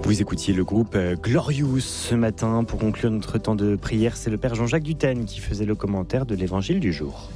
Vous écoutiez le groupe Glorious ce matin. Pour conclure notre temps de prière, c'est le Père Jean-Jacques Dutène qui faisait le commentaire de l'évangile du jour.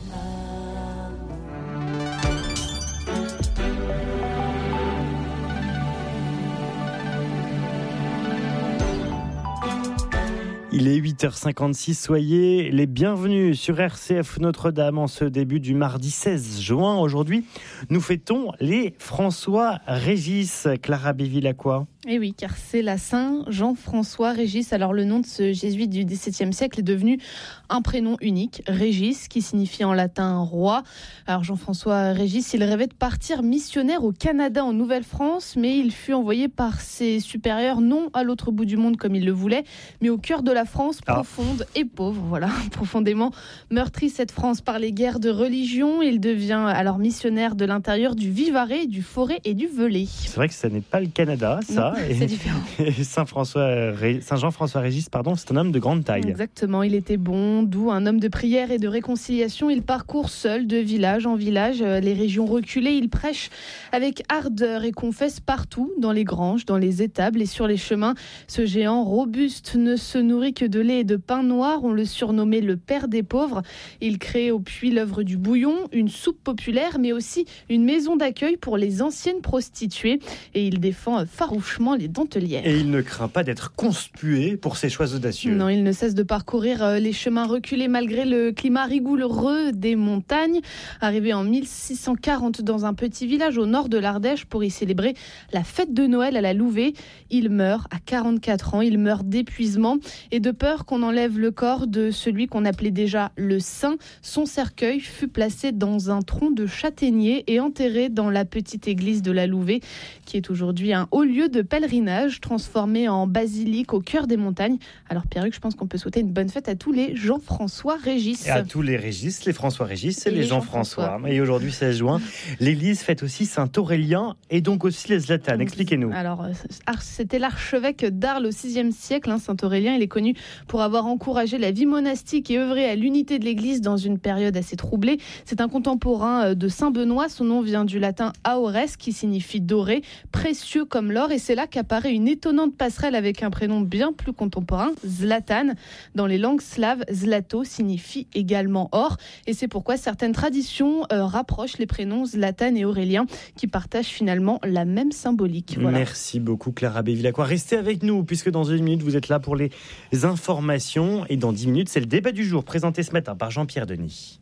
Il est 8h56, soyez les bienvenus sur RCF Notre-Dame en ce début du mardi 16 juin. Aujourd'hui, nous fêtons les François-Régis. Clara Bévilacqua. Eh oui, car c'est la Saint Jean-François Régis. Alors le nom de ce jésuite du XVIIe siècle est devenu un prénom unique, Régis, qui signifie en latin roi. Alors Jean-François Régis, il rêvait de partir missionnaire au Canada, en Nouvelle-France, mais il fut envoyé par ses supérieurs non à l'autre bout du monde comme il le voulait, mais au cœur de la France profonde et pauvre, voilà, profondément meurtrie cette France par les guerres de religion. Il devient alors missionnaire de l'intérieur du Vivarais, du Forez et du Velay. C'est vrai que ça n'est pas le Canada, ça. Non, c'est différent. Et Saint Jean-François Régis, c'est un homme de grande taille. Exactement, il était bon, doux, un homme de prière et de réconciliation. Il parcourt seul de village en village les régions reculées. Il prêche avec ardeur et confesse partout, dans les granges, dans les étables et sur les chemins. Ce géant robuste ne se nourrit que de lait et de pain noir. On le surnommait le père des pauvres. Il crée au puits l'œuvre du bouillon, une soupe populaire, mais aussi une maison d'accueil pour les anciennes prostituées. Et il défend farouchement les dentelières. Et il ne craint pas d'être conspué pour ses choix audacieux. Non, il ne cesse de parcourir les chemins reculés malgré le climat rigoureux des montagnes. Arrivé en 1640 dans un petit village au nord de l'Ardèche pour y célébrer la fête de Noël à la Louvet, il meurt à 44 ans. Il meurt d'épuisement et de peur qu'on enlève le corps de celui qu'on appelait déjà le saint. Son cercueil fut placé dans un tronc de châtaignier et enterré dans la petite église de la Louvet, qui est aujourd'hui un haut lieu de pèlerinage transformé en basilique au cœur des montagnes. Alors Pierruc, je pense qu'on peut souhaiter une bonne fête à tous les Jean-François Régis. Et à tous les Régis, les François Régis et les Jean-François. Et aujourd'hui 16 juin, l'Église fête aussi Saint-Aurélien et donc aussi les Zlatanes. Expliquez-nous. Alors c'était l'archevêque d'Arles au VIe siècle. Saint-Aurélien, il est connu pour avoir encouragé la vie monastique et œuvré à l'unité de l'Église dans une période assez troublée. C'est un contemporain de Saint-Benoît. Son nom vient du latin aures qui signifie doré, précieux comme l'or, et c'est là qu'apparaît une étonnante passerelle avec un prénom bien plus contemporain, Zlatan. Dans les langues slaves, Zlato signifie également or, et c'est pourquoi certaines traditions rapprochent les prénoms Zlatan et Aurélien, qui partagent finalement la même symbolique. Voilà. Merci beaucoup Clara Bévilacqua. Restez avec nous, puisque dans 1 minute, vous êtes là pour les informations, et dans 10 minutes, c'est le débat du jour, présenté ce matin par Jean-Pierre Denis.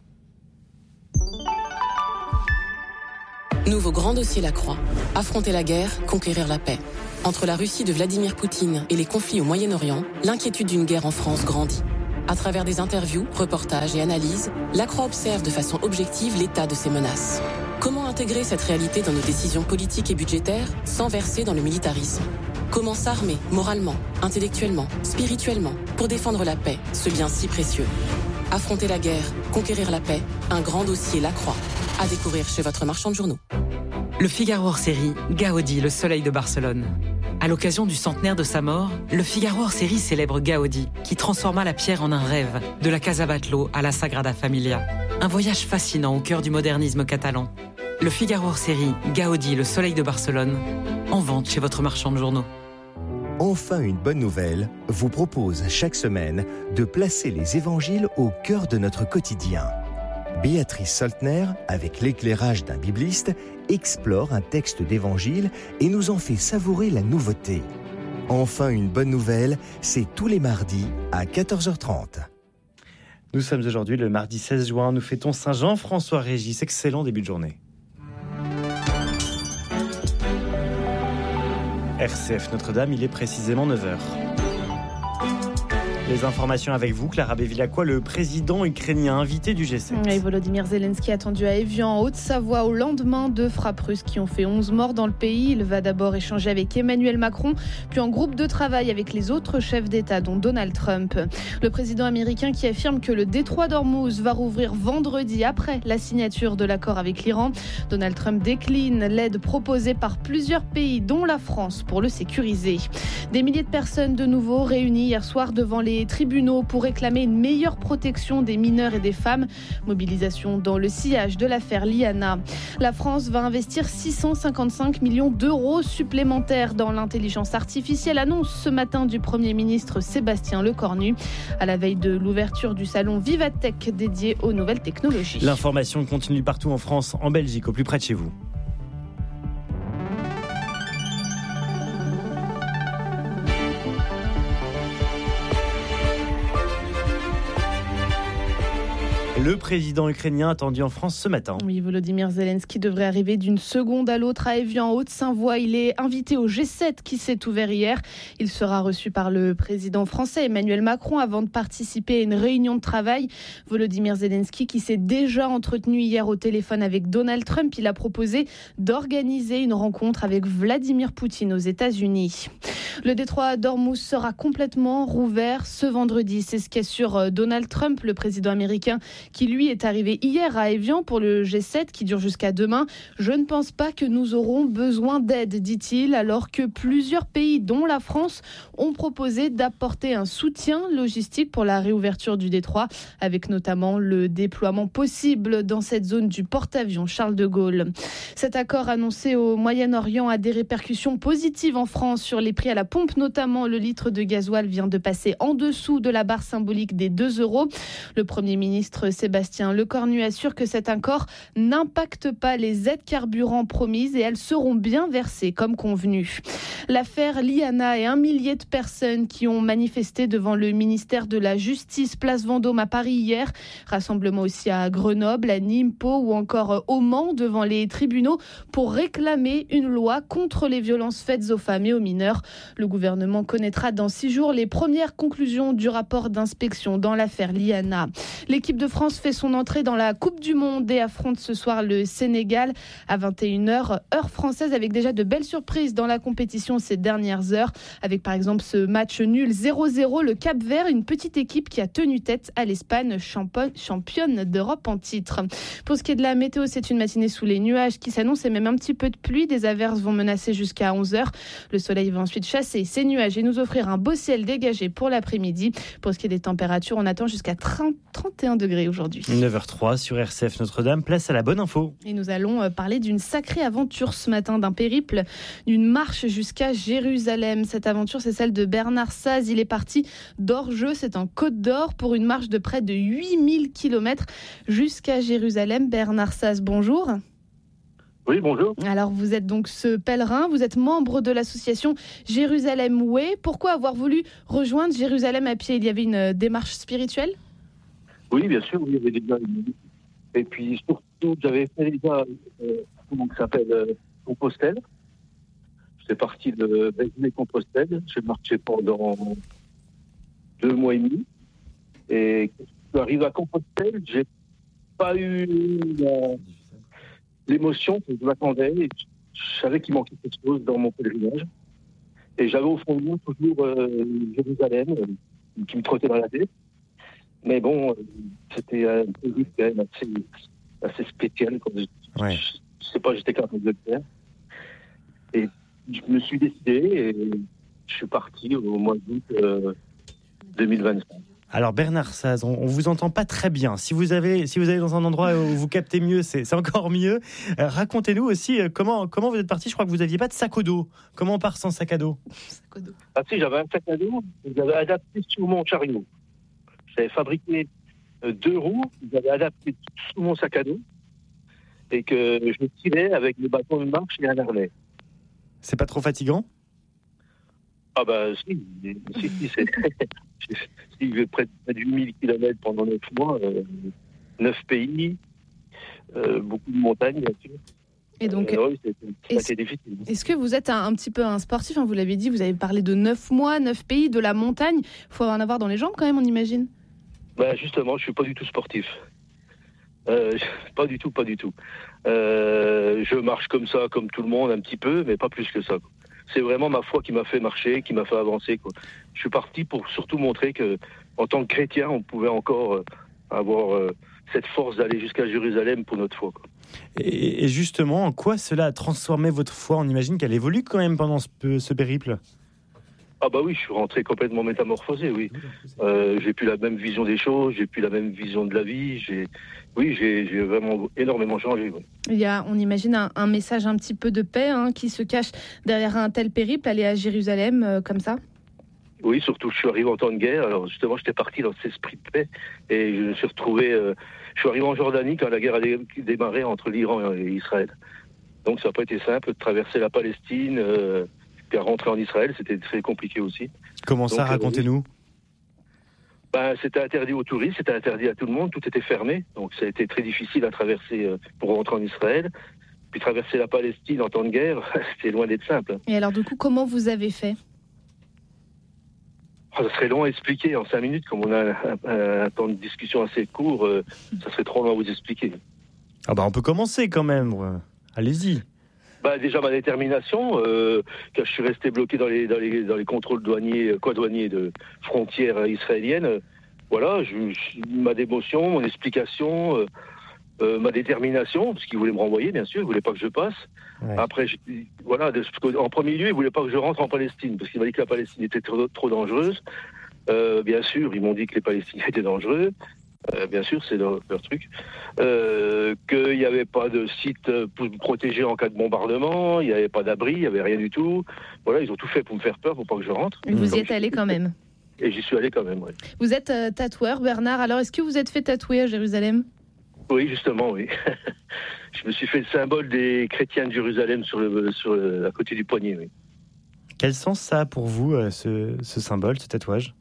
Nouveau grand dossier La Croix. Affronter la guerre, conquérir la paix. Entre la Russie de Vladimir Poutine et les conflits au Moyen-Orient, l'inquiétude d'une guerre en France grandit. À travers des interviews, reportages et analyses, La Croix observe de façon objective l'état de ces menaces. Comment intégrer cette réalité dans nos décisions politiques et budgétaires sans verser dans le militarisme ? Comment s'armer moralement, intellectuellement, spirituellement pour défendre la paix, ce bien si précieux ? Affronter la guerre, conquérir la paix, un grand dossier La Croix. À découvrir chez votre marchand de journaux. Le Figaro hors-série, Gaudi, le soleil de Barcelone. À l'occasion du centenaire de sa mort, le Figaro hors-série célèbre Gaudi, qui transforma la pierre en un rêve, de la Casa Batlló à la Sagrada Familia. Un voyage fascinant au cœur du modernisme catalan. Le Figaro hors-série, Gaudi, le soleil de Barcelone, en vente chez votre marchand de journaux. Enfin, une bonne nouvelle vous propose chaque semaine de placer les évangiles au cœur de notre quotidien. Béatrice Soltner, avec l'éclairage d'un bibliste, explore un texte d'évangile et nous en fait savourer la nouveauté. Enfin, une bonne nouvelle, c'est tous les mardis à 14h30. Nous sommes aujourd'hui le mardi 16 juin, nous fêtons Saint Jean-François Régis. Excellent début de journée. RCF Notre-Dame, il est précisément 9h. Les informations avec vous, Clara Bévilacqua, le président ukrainien invité du G7. Et Volodymyr Zelensky attendu à Évian, en Haute-Savoie, au lendemain de frappes russes qui ont fait 11 morts dans le pays. Il va d'abord échanger avec Emmanuel Macron, puis en groupe de travail avec les autres chefs d'État, dont Donald Trump. Le président américain qui affirme que le détroit d'Ormuz va rouvrir vendredi après la signature de l'accord avec l'Iran. Donald Trump décline l'aide proposée par plusieurs pays, dont la France, pour le sécuriser. Des milliers de personnes de nouveau réunies hier soir devant les les tribunaux pour réclamer une meilleure protection des mineurs et des femmes. Mobilisation dans le sillage de l'affaire Liana. La France va investir 655 millions d'euros supplémentaires dans l'intelligence artificielle, annonce ce matin du Premier ministre Sébastien Lecornu, à la veille de l'ouverture du salon Vivatech dédié aux nouvelles technologies. L'information continue partout en France, en Belgique, au plus près de chez vous. Le président ukrainien attendu en France ce matin. Oui, Volodymyr Zelensky devrait arriver d'une seconde à l'autre à Évian, en Haute-Savoie. Il est invité au G7 qui s'est ouvert hier. Il sera reçu par le président français Emmanuel Macron avant de participer à une réunion de travail. Volodymyr Zelensky qui s'est déjà entretenu hier au téléphone avec Donald Trump. Il a proposé d'organiser une rencontre avec Vladimir Poutine aux États-Unis. Le détroit d'Ormuz sera complètement rouvert ce vendredi. C'est ce qu'assure Donald Trump, le président américain, qui lui est arrivé hier à Évian pour le G7 qui dure jusqu'à demain. Je ne pense pas que nous aurons besoin d'aide, dit-il, alors que plusieurs pays, dont la France, ont proposé d'apporter un soutien logistique pour la réouverture du détroit, avec notamment le déploiement possible dans cette zone du porte-avions Charles de Gaulle. Cet accord annoncé au Moyen-Orient a des répercussions positives en France sur les prix à la pompe, notamment le litre de gasoil vient de passer en dessous de la barre symbolique des 2 €. Le Premier ministre Sébastien Lecornu assure que cet accord n'impacte pas les aides carburant promises et elles seront bien versées comme convenu. L'affaire Liana et 1 millier de personnes qui ont manifesté devant le ministère de la Justice, place Vendôme à Paris hier. Rassemblement aussi à Grenoble, à Nîmes, Pau ou encore au Mans devant les tribunaux pour réclamer une loi contre les violences faites aux femmes et aux mineurs. Le gouvernement connaîtra dans 6 jours les premières conclusions du rapport d'inspection dans l'affaire Liana. L'équipe de France fait son entrée dans la Coupe du Monde et affronte ce soir le Sénégal à 21h, heure française, avec déjà de belles surprises dans la compétition ces dernières heures, avec par exemple ce match nul 0-0, le Cap-Vert, une petite équipe qui a tenu tête à l'Espagne, championne d'Europe en titre. Pour ce qui est de la météo, c'est une matinée sous les nuages qui s'annonce et même un petit peu de pluie. Des averses vont menacer jusqu'à 11h. Le soleil va ensuite chasser ces nuages et nous offrir un beau ciel dégagé pour l'après-midi. Pour ce qui est des températures, on attend jusqu'à 31 degrés aujourd'hui. 9h03 sur RCF Notre-Dame, place à la bonne info. Et nous allons parler d'une sacrée aventure ce matin, d'un périple, d'une marche jusqu'à Jérusalem. Cette aventure, c'est celle de Bernard Saz. Il est parti d'Orgeux, c'est en Côte d'Or, pour une marche de près de 8000 km jusqu'à Jérusalem. Bernard Saz, bonjour. Oui, bonjour. Alors, vous êtes donc ce pèlerin, vous êtes membre de l'association Jérusalem Way. Pourquoi avoir voulu rejoindre Jérusalem à pied ? Il y avait une démarche spirituelle ? Oui, bien sûr, il y avait déjà une... Et puis surtout, j'avais fait déjà, comment ça s'appelle, Compostelle. J'étais parti de Béziers-Compostelle. J'ai marché pendant 2 mois et demi. Et quand je suis arrivé à Compostelle, j'ai pas eu l'émotion que je m'attendais. Et je savais qu'il manquait quelque chose dans mon pèlerinage. Et j'avais au fond de moi toujours Jérusalem qui me trottait dans la tête. Mais bon, c'était un peu quand même assez spécial. Je ne sais pas, j'étais capable de le faire. Et je me suis décidé et je suis parti au mois d'août 2025. Alors Bernard Saz, on vous entend pas très bien. Si vous allez dans un endroit où vous captez mieux, c'est encore mieux. Racontez-nous aussi comment vous êtes parti. Je crois que vous n'aviez pas de sac à dos. Comment on part sans sac à dos ? Ah si, j'avais un sac à dos. J'avais adapté sur mon chariot. J'avais fabriqué 2 roues. J'avais adapté sous mon sac à dos et que je tirais avec des bâtons de marche et un harnais. C'est pas trop fatigant ? Ah bah si, c'est... Si je vais près de 8000 km pendant 9 mois, 9 pays, beaucoup de montagnes, bien sûr. Et donc, oui, c'est difficile. Est-ce que vous êtes un petit peu un sportif, hein, vous l'avez dit, vous avez parlé de 9 mois, 9 pays, de la montagne. Il faut en avoir dans les jambes quand même, on imagine. Bah justement, je ne suis pas du tout sportif. Pas du tout. Je marche comme ça, comme tout le monde, un petit peu, mais pas plus que ça. C'est vraiment ma foi qui m'a fait marcher, qui m'a fait avancer. Je suis parti pour surtout montrer que, en tant que chrétien, on pouvait encore avoir cette force d'aller jusqu'à Jérusalem pour notre foi. Et justement, en quoi cela a transformé votre foi ? On imagine qu'elle évolue quand même pendant ce périple. Ah bah oui, je suis rentré complètement métamorphosé, oui. J'ai plus la même vision des choses, j'ai plus la même vision de la vie. J'ai vraiment énormément changé. Oui. Il y a, on imagine, un message un petit peu de paix qui se cache derrière un tel périple, aller à Jérusalem comme ça. Oui, surtout je suis arrivé en temps de guerre. Alors justement, j'étais parti dans cet esprit de paix et je me suis retrouvé. Je suis arrivé en Jordanie quand la guerre a démarré entre l'Iran et Israël. Donc ça n'a pas été simple de traverser la Palestine. Puis à rentrer en Israël, c'était très compliqué aussi. Comment ça, racontez-nous? C'était interdit aux touristes, c'était interdit à tout le monde, tout était fermé. Donc ça a été très difficile à traverser pour rentrer en Israël. Puis traverser la Palestine en temps de guerre, c'était loin d'être simple. Et alors du coup, comment vous avez fait? Ça serait long à expliquer en 5 minutes, comme on a un temps de discussion assez court, ça serait trop long à vous expliquer. On peut commencer quand même, allez-y. Déjà ma détermination, quand je suis resté bloqué dans les contrôles douaniers de frontières israéliennes, voilà, ma dévotion, mon explication, ma détermination, parce qu'ils voulaient me renvoyer, bien sûr, ils voulaient pas que je passe. Ouais. Après, en premier lieu, ils voulaient pas que je rentre en Palestine, parce qu'ils m'ont dit que la Palestine était trop dangereuse. Bien sûr, ils m'ont dit que les Palestiniens étaient dangereux. Bien sûr, c'est leur truc. Qu'il n'y avait pas de site pour me protéger en cas de bombardement, il n'y avait pas d'abri, il n'y avait rien du tout. Voilà, ils ont tout fait pour me faire peur, pour pas que je rentre. Et vous y êtes allé quand même? Et j'y suis allé quand même, oui. Vous êtes tatoueur, Bernard. Alors, est-ce que vous êtes fait tatouer à Jérusalem? Oui, justement, oui. Je me suis fait le symbole des chrétiens de Jérusalem à côté du poignet, oui. Quel sens ça a pour vous, ce symbole, ce tatouage?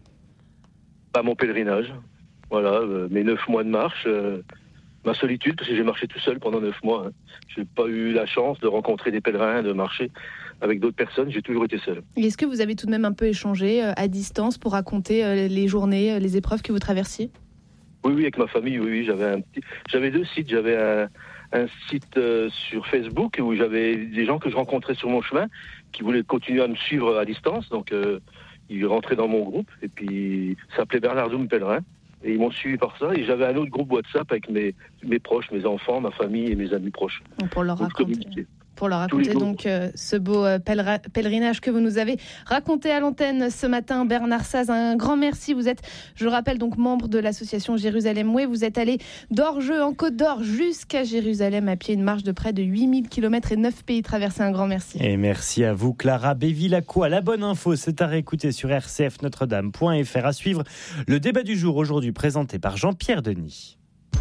Mon pèlerinage. Voilà, mes 9 mois de marche, ma solitude, parce que j'ai marché tout seul pendant 9 mois. Je n'ai pas eu la chance de rencontrer des pèlerins, de marcher avec d'autres personnes, j'ai toujours été seul. Et est-ce que vous avez tout de même un peu échangé à distance pour raconter les journées, les épreuves que vous traversiez? Oui, avec ma famille, oui. J'avais 2 sites. J'avais un site sur Facebook où j'avais des gens que je rencontrais sur mon chemin qui voulaient continuer à me suivre à distance. Donc, ils rentraient dans mon groupe et puis ça s'appelait Bernard Zoom Pèlerin. Et ils m'ont suivi par ça. Et j'avais un autre groupe WhatsApp avec mes proches, mes enfants, ma famille et mes amis proches. Pour leur raconter donc ce beau pèlerinage que vous nous avez raconté à l'antenne ce matin. Bernard Saz, un grand merci. Vous êtes, je le rappelle, donc membre de l'association Jérusalem Way. Vous êtes allé d'Orgeux en Côte d'Or jusqu'à Jérusalem à pied, une marche de près de 8000 km et 9 pays traversés. Un grand merci. Et merci à vous, Clara Bévilacqua. La bonne info, c'est à réécouter sur rcfnotredame.fr. À suivre le débat du jour aujourd'hui présenté par Jean-Pierre Denis.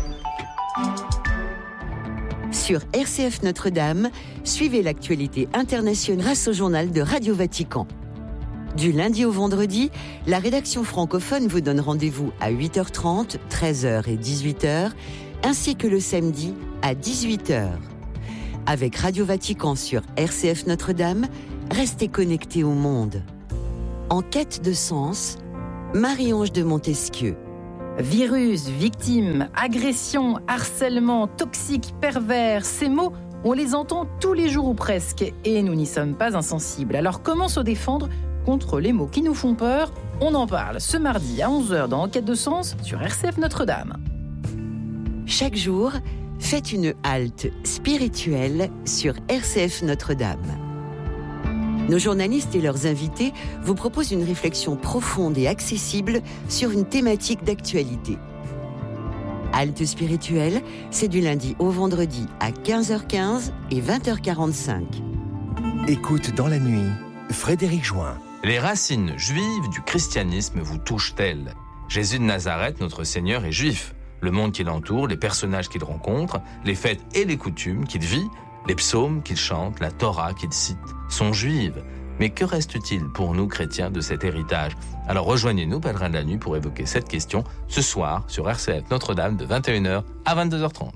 Sur RCF Notre-Dame, suivez l'actualité internationale grâce au journal de Radio Vatican. Du lundi au vendredi, la rédaction francophone vous donne rendez-vous à 8h30, 13h et 18h, ainsi que le samedi à 18h. Avec Radio Vatican sur RCF Notre-Dame, restez connectés au monde. En quête de sens, Marie-Ange de Montesquieu. Virus, victime, agression, harcèlement, toxique, pervers, ces mots, on les entend tous les jours ou presque, et nous n'y sommes pas insensibles. Alors comment se défendre contre les mots qui nous font peur? On en parle ce mardi à 11h dans Enquête de Sens sur RCF Notre-Dame. Chaque jour, faites une halte spirituelle sur RCF Notre-Dame. Nos journalistes et leurs invités vous proposent une réflexion profonde et accessible sur une thématique d'actualité. Halte spirituelle, c'est du lundi au vendredi à 15h15 et 20h45. Écoute dans la nuit, Frédéric Join. Les racines juives du christianisme vous touchent-elles? Jésus de Nazareth, notre Seigneur, est juif. Le monde qui l'entoure, les personnages qu'il rencontre, les fêtes et les coutumes qu'il vit, les psaumes qu'il chante, la Torah qu'il cite, sont juives. Mais que reste-t-il pour nous chrétiens de cet héritage? Alors rejoignez-nous, pèlerins de la nuit, pour évoquer cette question ce soir sur RCF Notre-Dame de 21h à 22h30.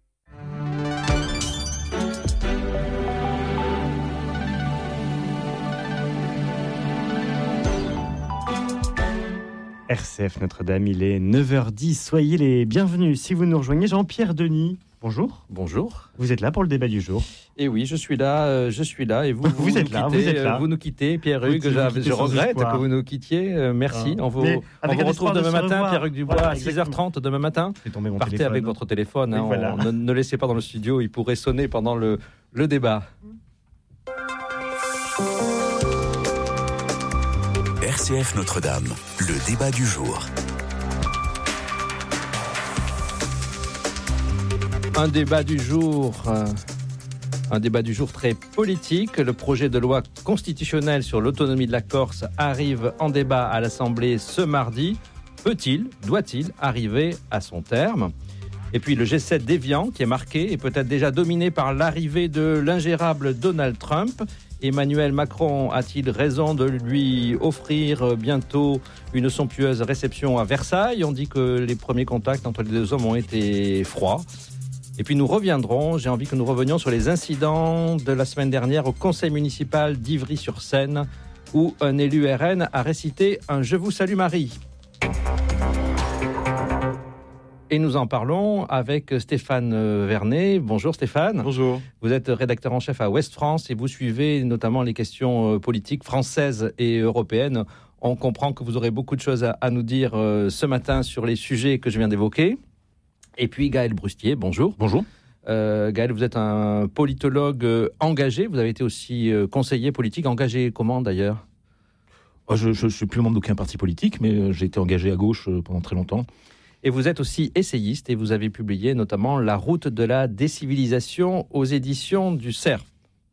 RCF Notre-Dame, il est 9h10. Soyez les bienvenus. Si vous nous rejoignez, Jean-Pierre Denis. Bonjour. Bonjour. Vous êtes là pour le débat du jour. Et oui, je suis là. Et vous êtes là. Vous nous quittez, Pierre-Hugues. Je regrette que vous nous quittiez. Merci. On vous retrouve demain matin, Pierre-Hugues Dubois, à 6h30 demain matin. Partez avec votre téléphone. Hein, voilà. Ne laissez pas dans le studio. Il pourrait sonner pendant le débat. RCF Notre-Dame, le débat du jour. Un débat du jour très politique. Le projet de loi constitutionnelle sur l'autonomie de la Corse arrive en débat à l'Assemblée ce mardi. Peut-il, doit-il arriver à son terme ? Et puis le G7 déviant qui est marqué et peut-être déjà dominé par l'arrivée de l'ingérable Donald Trump. Emmanuel Macron a-t-il raison de lui offrir bientôt une somptueuse réception à Versailles ? On dit que les premiers contacts entre les deux hommes ont été froids. Et puis j'ai envie que nous revenions sur les incidents de la semaine dernière au conseil municipal d'Ivry-sur-Seine où un élu RN a récité un « Je vous salue Marie ». Et nous en parlons avec Stéphane Vernet. Bonjour Stéphane. Bonjour. Vous êtes rédacteur en chef à Ouest France et vous suivez notamment les questions politiques françaises et européennes. On comprend que vous aurez beaucoup de choses à nous dire ce matin sur les sujets que je viens d'évoquer. Et puis Gaël Brustier, bonjour. Bonjour. Gaël, vous êtes un politologue engagé. Vous avez été aussi conseiller politique. Engagé comment d'ailleurs ? Je ne suis plus membre d'aucun parti politique, mais j'ai été engagé à gauche pendant très longtemps. Et vous êtes aussi essayiste et vous avez publié notamment La route de la décivilisation aux éditions du Cerf.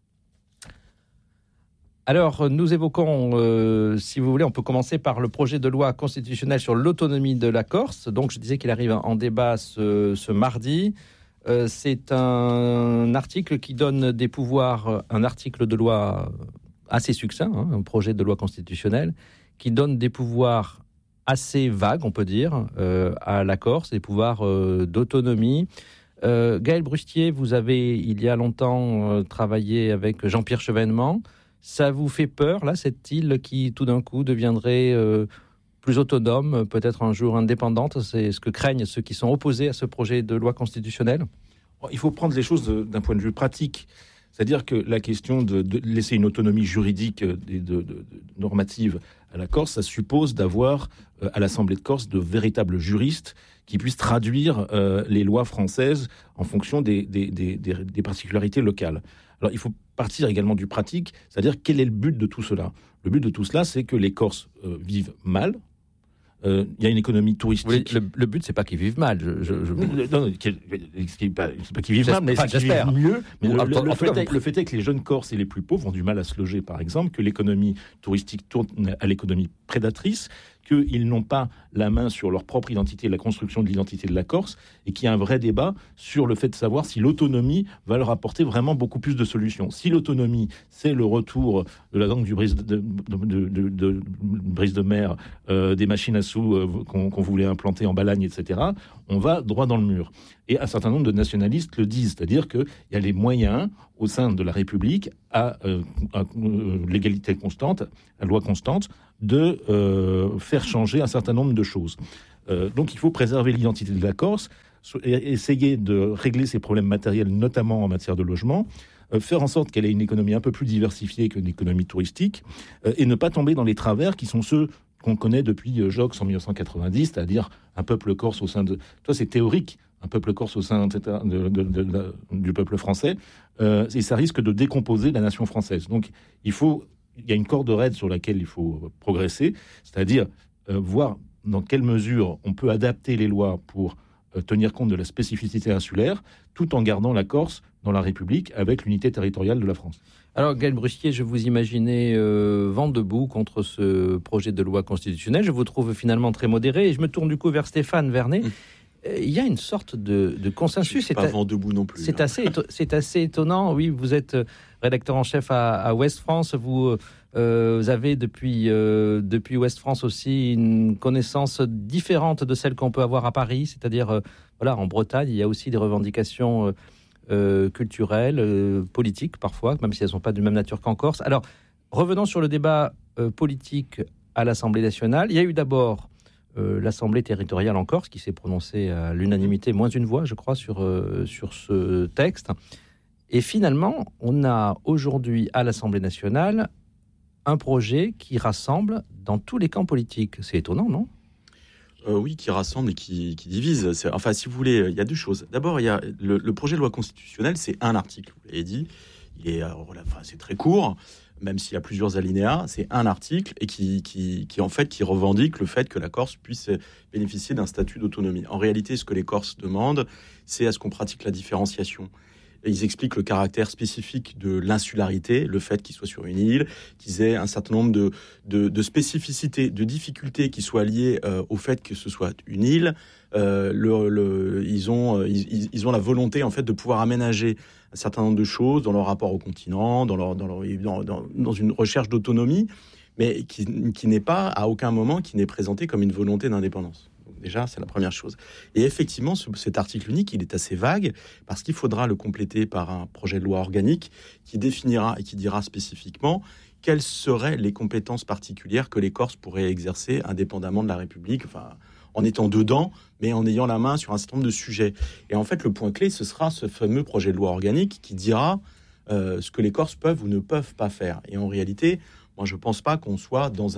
Alors, nous évoquons, si vous voulez, on peut commencer par le projet de loi constitutionnelle sur l'autonomie de la Corse. Donc, je disais qu'il arrive en débat ce mardi. C'est un article qui donne des pouvoirs, un article de loi assez succinct, un projet de loi constitutionnelle, qui donne des pouvoirs assez vague, on peut dire, à la Corse, des pouvoirs d'autonomie. Gaël Brustier, vous avez, il y a longtemps, travaillé avec Jean-Pierre Chevènement. Ça vous fait peur, là, cette île qui, tout d'un coup, deviendrait plus autonome, peut-être un jour indépendante ? C'est ce que craignent ceux qui sont opposés à ce projet de loi constitutionnelle ? Il faut prendre les choses d'un point de vue pratique. C'est-à-dire que la question de laisser une autonomie juridique et normative à la Corse, ça suppose d'avoir à l'Assemblée de Corse de véritables juristes qui puissent traduire les lois françaises en fonction des particularités locales. Alors il faut partir également du pratique, c'est-à-dire quel est le but de tout cela ? Le but de tout cela, c'est que les Corses vivent mal. Il y a une économie touristique. Le but, c'est pas qu'ils vivent mal. Non, c'est pas qu'ils vivent mal, mais c'est qu'ils vivent mieux. Mais le fait est que les jeunes Corses et les plus pauvres ont du mal à se loger, par exemple, que l'économie touristique tourne à l'économie prédatrice, qu'ils n'ont pas la main sur leur propre identité, la construction de l'identité de la Corse, et qu'il y a un vrai débat sur le fait de savoir si l'autonomie va leur apporter vraiment beaucoup plus de solutions. Si l'autonomie, c'est le retour de la langue du brise de mer, des machines à sous qu'on voulait implanter en Balagne, etc., on va droit dans le mur. Et un certain nombre de nationalistes le disent, c'est-à-dire qu'il y a les moyens au sein de la République à l'égalité constante, à loi constante, de faire changer un certain nombre de choses. Donc il faut préserver l'identité de la Corse, essayer de régler ses problèmes matériels, notamment en matière de logement, faire en sorte qu'elle ait une économie un peu plus diversifiée qu'une économie touristique, et ne pas tomber dans les travers qui sont ceux qu'on connaît depuis Joxe en 1990, c'est-à-dire un peuple corse au sein de... Toi, c'est théorique, un peuple corse au sein du peuple français, et ça risque de décomposer la nation française. Donc, il y a une corde raide sur laquelle il faut progresser, c'est-à-dire voir dans quelle mesure on peut adapter les lois pour tenir compte de la spécificité insulaire, tout en gardant la Corse dans la République avec l'unité territoriale de la France. Alors, Gaël Brustier, je vous imaginais vent debout contre ce projet de loi constitutionnelle. Je vous trouve finalement très modéré et je me tourne du coup vers Stéphane Vernet. Il y a une sorte de consensus. Je ne suis pas vent debout non plus. C'est assez étonnant. Oui, vous êtes rédacteur en chef à Ouest France. Vous avez depuis Ouest France aussi une connaissance différente de celle qu'on peut avoir à Paris. C'est-à-dire, en Bretagne, il y a aussi des revendications culturelles, politiques parfois, même si elles ne sont pas de même nature qu'en Corse. Alors, revenons sur le débat politique à l'Assemblée nationale. Il y a eu d'abord l'Assemblée territoriale en Corse qui s'est prononcée à l'unanimité, moins une voix, je crois, sur ce texte. Et finalement, on a aujourd'hui à l'Assemblée nationale un projet qui rassemble dans tous les camps politiques. C'est étonnant, non ? Oui, qui rassemble et qui divise. Enfin, si vous voulez, il y a deux choses. D'abord, il y a le projet de loi constitutionnelle, c'est un article, vous l'avez dit. C'est très court. même s'il y a plusieurs alinéas, c'est un article et qui en fait qui revendique le fait que la Corse puisse bénéficier d'un statut d'autonomie. En réalité, ce que les Corses demandent, c'est à ce qu'on pratique la différenciation. Et ils expliquent le caractère spécifique de l'insularité, le fait qu'ils soient sur une île, qu'ils aient un certain nombre de spécificités, de difficultés qui soient liées au fait que ce soit une île. Ils ont la volonté en fait de pouvoir aménager un certain nombre de choses dans leur rapport au continent, dans une recherche d'autonomie, mais qui n'est pas à aucun moment qui n'est présenté comme une volonté d'indépendance. Déjà, c'est la première chose. Et effectivement, cet article unique, il est assez vague parce qu'il faudra le compléter par un projet de loi organique qui définira et qui dira spécifiquement quelles seraient les compétences particulières que les Corses pourraient exercer indépendamment de la République, enfin, en étant dedans, mais en ayant la main sur un certain nombre de sujets. Et en fait, le point clé, ce sera ce fameux projet de loi organique qui dira ce que les Corses peuvent ou ne peuvent pas faire. Et en réalité, moi, je ne pense pas qu'on soit dans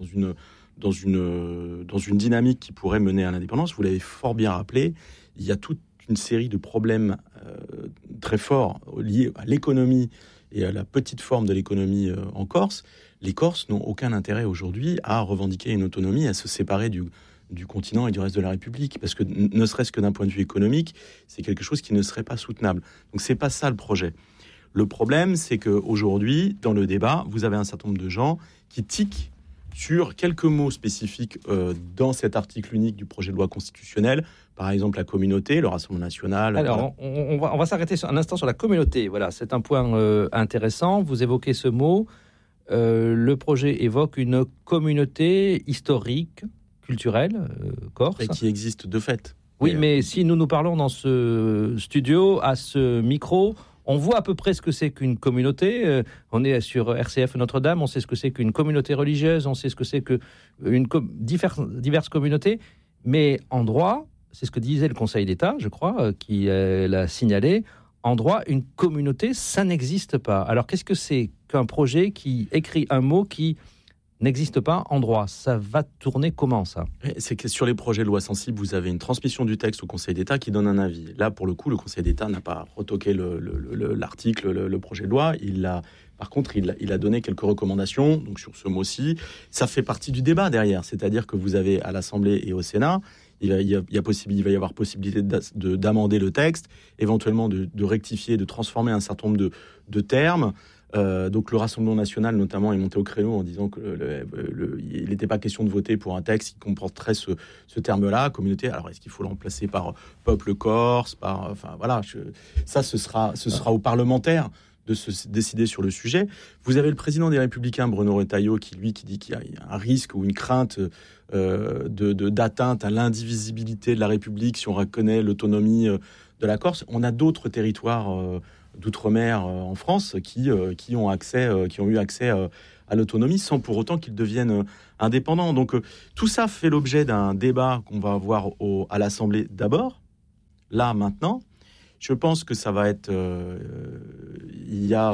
une dynamique qui pourrait mener à l'indépendance. Vous l'avez fort bien rappelé, il y a toute une série de problèmes très forts liés à l'économie et à la petite forme de l'économie en Corse. Les Corses n'ont aucun intérêt aujourd'hui à revendiquer une autonomie, à se séparer du continent et du reste de la République, parce que ne serait-ce que d'un point de vue économique, c'est quelque chose qui ne serait pas soutenable. Donc c'est pas ça le projet. Le problème, c'est qu'aujourd'hui, dans le débat, vous avez un certain nombre de gens qui tiquent sur quelques mots spécifiques dans cet article unique du projet de loi constitutionnel, par exemple la communauté, le Rassemblement national. Alors, on va s'arrêter un instant sur la communauté. Voilà, c'est un point intéressant. Vous évoquez ce mot. Le projet évoque une communauté historique, culturelle, corse. Et qui existe de fait. Oui, mais si nous parlons dans ce studio, à ce micro, on voit à peu près ce que c'est qu'une communauté. On est sur RCF Notre-Dame, on sait ce que c'est qu'une communauté religieuse, on sait ce que c'est que diverses communautés. Mais en droit, c'est ce que disait le Conseil d'État, je crois, qui l'a signalé. En droit, une communauté, ça n'existe pas. Alors, qu'est-ce que c'est qu'un projet qui écrit un mot qui n'existe pas en droit? Ça va tourner comment, ça? C'est que sur les projets de loi sensibles, vous avez une transmission du texte au Conseil d'État qui donne un avis. Là, pour le coup, le Conseil d'État n'a pas retoqué l'article, le projet de loi. Par contre, il a donné quelques recommandations. Donc, sur ce mot-ci, ça fait partie du débat derrière. C'est-à-dire que vous avez à l'Assemblée et au Sénat, il va y avoir possibilité d'amender le texte, éventuellement de rectifier, de transformer un certain nombre de termes. Donc le Rassemblement national notamment est monté au créneau en disant qu'il n'était pas question de voter pour un texte qui comporterait ce terme-là, communauté. Alors est-ce qu'il faut le remplacer par peuple corse, ce sera aux parlementaires de se décider sur le sujet. Vous avez le président des Républicains, Bruno Retailleau, qui dit qu'il y a un risque ou une crainte d'atteinte à l'indivisibilité de la République si on reconnaît l'autonomie de la Corse. On a d'autres territoires d'outre-mer en France qui ont eu accès à l'autonomie sans pour autant qu'ils deviennent indépendants. Donc tout ça fait l'objet d'un débat qu'on va avoir à l'Assemblée d'abord, là maintenant. Je pense que ça va être... Il y a